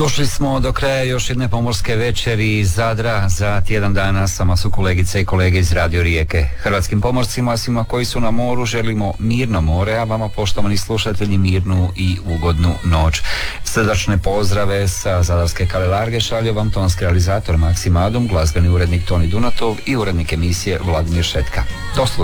Došli smo do kraja još jedne pomorske večeri iz Zadra. Za tjedan dana sama su kolegice i kolege iz Radio Rijeke. Hrvatskim pomorcima, svima koji su na moru, želimo mirno more, a vama, poštovani slušatelji, mirnu i ugodnu noć. Srdačne pozdrave sa Zadarske Kalelarge šalje vam tonski realizator Maksim Adum, glazbeni urednik Toni Dunatov i urednik emisije Vladimir Šetka. Do slušanja.